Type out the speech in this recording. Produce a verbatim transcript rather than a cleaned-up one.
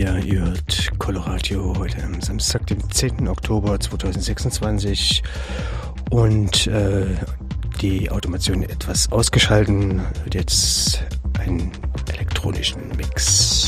Ja, ihr hört Coloradio heute am Samstag, dem zehnten Oktober zweitausendsechsundzwanzig und äh, die Automation etwas ausgeschalten, wird jetzt einen elektronischen Mix.